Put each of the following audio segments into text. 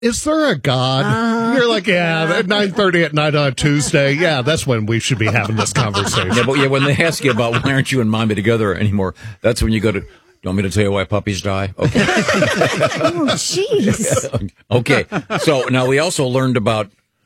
is there a God? You're like, yeah, at 9:30 at night on a Tuesday. Yeah, that's when we should be having this conversation. Yeah, but when they ask you about why aren't you and mommy together anymore, that's when you go to, you want me to tell you why puppies die? Okay. Oh, jeez. Okay. So now we also learned about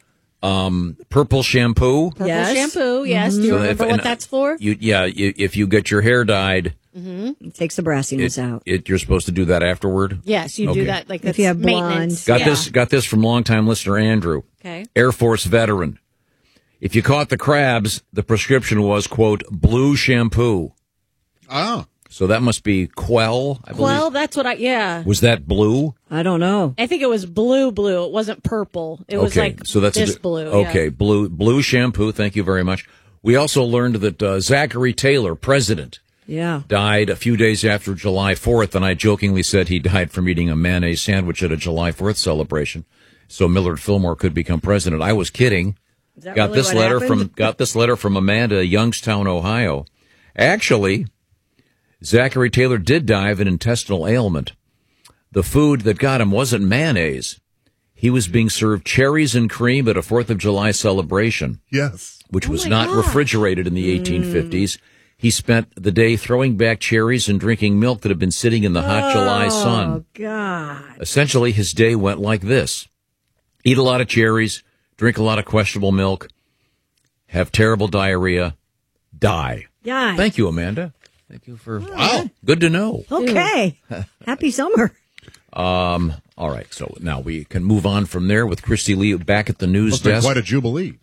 purple shampoo. Purple shampoo, yes. Do you remember what that's for? If you get your hair dyed, It takes the brassiness out. you're supposed to do that afterward. Yes, you do that. Like if you have maintenance. Got this from longtime listener Andrew. Okay. Air Force veteran. If you caught the crabs, the prescription was, quote, blue shampoo. Oh. So that must be Quell, I believe. Well, that's what Was that blue? I don't know. I think it was blue. It wasn't purple. It was like so that's this blue. Okay, blue shampoo. Thank you very much. We also learned that Zachary Taylor, president, died a few days after July 4th, and I jokingly said he died from eating a mayonnaise sandwich at a July 4th celebration, so Millard Fillmore could become president. I was kidding. Got this letter from Amanda, Youngstown, Ohio. Actually, Zachary Taylor did die of an intestinal ailment. The food that got him wasn't mayonnaise. He was being served cherries and cream at a 4th of July celebration. Yes. Which was not refrigerated in the 1850s. He spent the day throwing back cherries and drinking milk that had been sitting in the hot July sun. Oh, God. Essentially, his day went like this. Eat a lot of cherries, drink a lot of questionable milk, have terrible diarrhea, die. Yeah. Thank you, Amanda. Thank you for... Wow. Good to know. Okay. Happy summer. All right. So now we can move on from there with Christy Lee back at the news Must have been desk. quite a jubilee.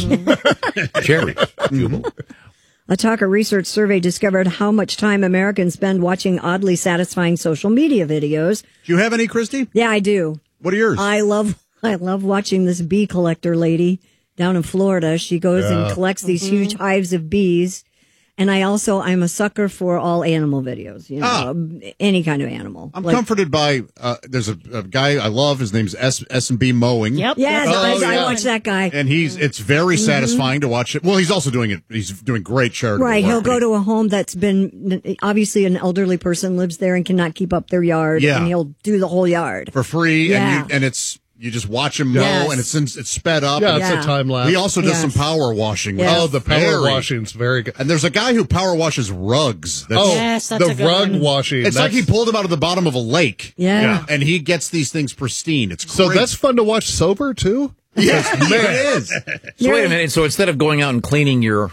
Cherries. Jubilee. A Talker research survey discovered how much time Americans spend watching oddly satisfying social media videos. Do you have any, Christy? Yeah, I do. What are yours? I love watching this bee collector lady down in Florida. She goes and collects these huge hives of bees. And I'm a sucker for all animal videos, any kind of animal. I'm comforted by, there's a guy I love. His name's S&B Mowing. Yep. Yes, I watch that guy. And it's very satisfying to watch it. Well, he's also he's doing great charitable Right. work. He'll go to a home that's been, obviously an elderly person lives there and cannot keep up their yard. Yeah. And he'll do the whole yard. For free. Yeah. And you just watch him mow, and it's sped up. Yeah, it's a time lapse. He also does some power washing. Yes. Oh, the power washing's very good. And there's a guy who power washes rugs. Yes, that's the a good rug one. washing. It's like he pulled them out of the bottom of a lake. Yeah. And he gets these things pristine. It's So great. that's fun to watch sober, too? Yeah, it is. So wait a minute. So instead of going out and cleaning your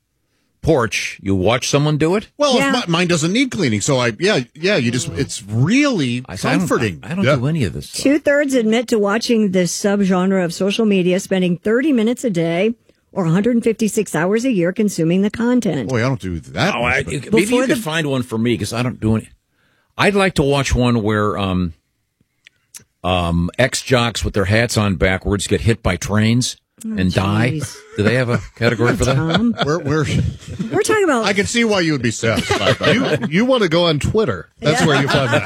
porch, you watch someone do it? Well, mine doesn't need cleaning, so it's really comforting. I don't do any of this stuff. 2/3 admit to watching this subgenre of social media, spending 30 minutes a day or 156 hours a year consuming the content. Boy, I don't do that. Maybe you could find one for me because I don't do any. I'd like to watch one where ex-jocks with their hats on backwards get hit by trains and die. Do they have a category for that? We're talking about... I can see why you would be satisfied by that. You want to go on Twitter. That's where you find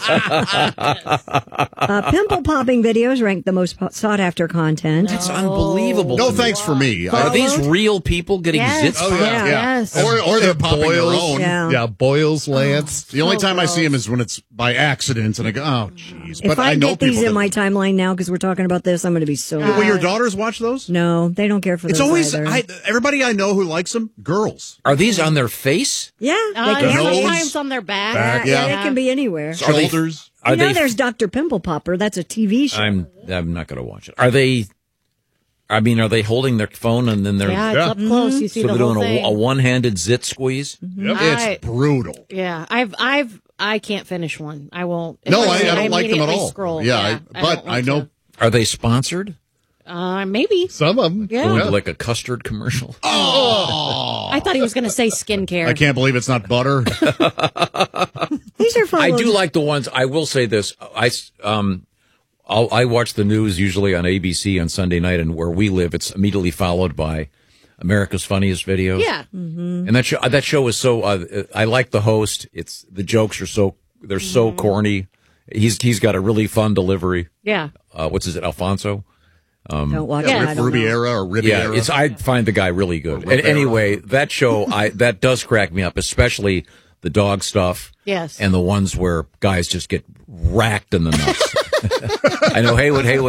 that. Pimple popping videos rank the most sought after content. That's unbelievable. No thanks for me. Are these real people getting zits? Oh, yeah. Yes. Or they're popping their own. Yeah. Boils, Lance. The only time I see him is when it's by accident, and I go, oh, jeez. If I get these in my timeline now, because we're talking about this, I'm going to be so... Will your daughters watch those? No, they don't care for those. It's always either. everybody I know who likes them, girls. Are these on their face? Yeah, they can be. Sometimes on their back. Yeah, they can be anywhere. Shoulders. There's Dr. Pimple Popper. That's a TV show. I'm not going to watch it. Are they holding their phone and then they're Yeah, it's up close. You see so the they're whole doing thing. a one-handed zit squeeze? It's brutal. Yeah, I can't finish one. I won't. No, I don't like them at immediately all. Scroll. But I know. Are they sponsored? Maybe. Some of them. Yeah. Going to like a custard commercial? I thought he was going to say skincare. I can't believe it's not butter. These are I do like the ones. I will say this. I watch the news usually on ABC on Sunday night, and where we live, it's immediately followed by America's Funniest Videos. Yeah. Mm-hmm. And that show is so. I like the host. The jokes are so corny. He's got a really fun delivery. Yeah. What's his Alfonso? Don't watch it. I don't know. Riviera or Riviera. Yeah, I find the guy really good. And anyway, that show that does crack me up, especially the dog stuff. Yes. And the ones where guys just get racked in the nuts. I know Haywood